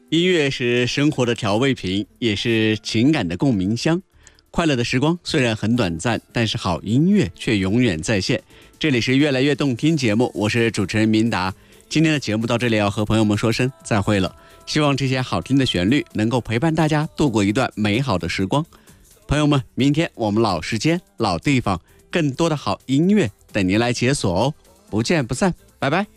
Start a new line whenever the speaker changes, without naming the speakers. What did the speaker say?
音乐是生活的调味品，也是情感的共鸣箱。快乐的时光虽然很短暂，但是好音乐却永远在线。这里是越来越动听节目，我是主持人明达。今天的节目到这里要和朋友们说声再会了，希望这些好听的旋律能够陪伴大家度过一段美好的时光。朋友们，明天我们老时间老地方，更多的好音乐等您来解锁哦，不见不散，拜拜。